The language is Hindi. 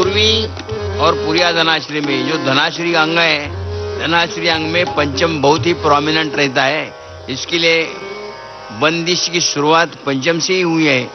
पूर्वी और पुरिया धनाश्री में जो धनाश्री अंग है, धनाश्री अंग में पंचम बहुत ही प्रोमिनेंट रहता है। इसके लिए बंदिश की शुरुआत पंचम से ही हुई है।